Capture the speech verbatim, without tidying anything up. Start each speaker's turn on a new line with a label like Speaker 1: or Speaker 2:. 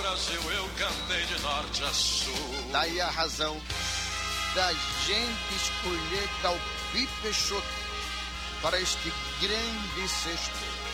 Speaker 1: Brasil eu cantei de norte a sul.
Speaker 2: Daí a razão da gente escolher Calpi Peixoto para este grande sexto.